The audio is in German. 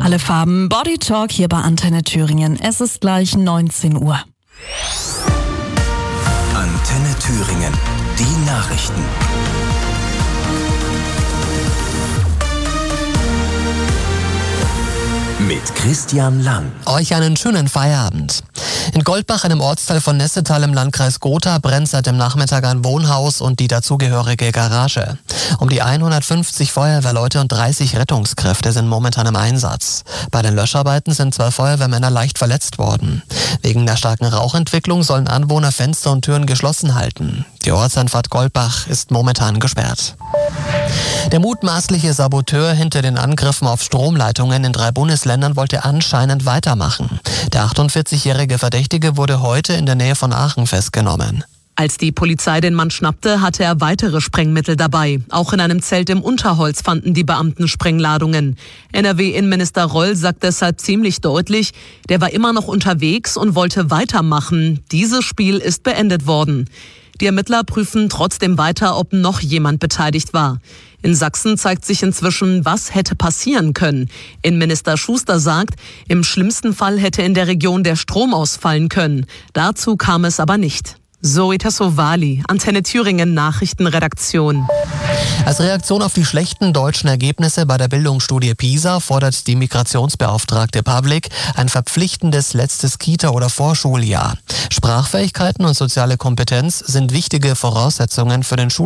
Alle Farben Body Talk hier bei Antenne Thüringen. Es ist gleich 19 Uhr. Antenne Thüringen, die Nachrichten. Mit Christian Lang. Euch einen schönen Feierabend. In Goldbach, einem Ortsteil von Nessetal im Landkreis Gotha, brennt seit dem Nachmittag ein Wohnhaus und die dazugehörige Garage. Um die 150 Feuerwehrleute und 30 Rettungskräfte sind momentan im Einsatz. Bei den Löscharbeiten sind 2 Feuerwehrmänner leicht verletzt worden. Wegen der starken Rauchentwicklung sollen Anwohner Fenster und Türen geschlossen halten. Die Ortseinfahrt Goldbach ist momentan gesperrt. Der mutmaßliche Saboteur hinter den Angriffen auf Stromleitungen in 3 Bundesländern wollte anscheinend weitermachen. Der 48-jährige Verdächtige wurde heute in der Nähe von Aachen festgenommen. Als die Polizei den Mann schnappte, hatte er weitere Sprengmittel dabei. Auch in einem Zelt im Unterholz fanden die Beamten Sprengladungen. NRW-Innenminister Roll sagt deshalb ziemlich deutlich, der war immer noch unterwegs und wollte weitermachen. Dieses Spiel ist beendet worden. Die Ermittler prüfen trotzdem weiter, ob noch jemand beteiligt war. In Sachsen zeigt sich inzwischen, was hätte passieren können. Innenminister Schuster sagt, im schlimmsten Fall hätte in der Region der Strom ausfallen können. Dazu kam es aber nicht. Zoe Tassovali, Antenne Thüringen Nachrichtenredaktion. Als Reaktion auf die schlechten deutschen Ergebnisse bei der Bildungsstudie PISA fordert die Migrationsbeauftragte Pavlik ein verpflichtendes letztes Kita- oder Vorschuljahr. Sprachfähigkeiten und soziale Kompetenz sind wichtige Voraussetzungen für den